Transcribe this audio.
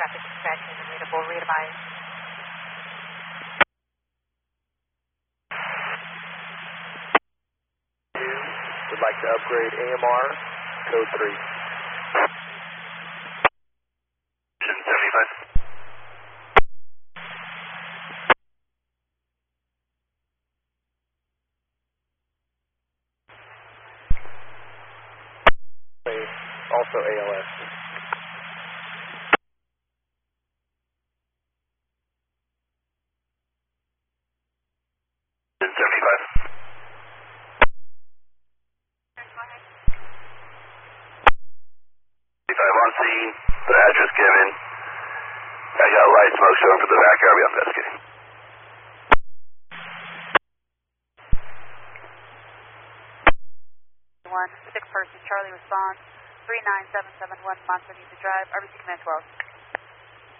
traffic dispatch is readable, readvise. Would like to upgrade AMR, code 3. 75. Also ALS. On scene, the address given. I got light smoke showing from the back area. I'm investigating. 6 person, Charlie responds. 39771 Monster needs to drive. RBC Command 12.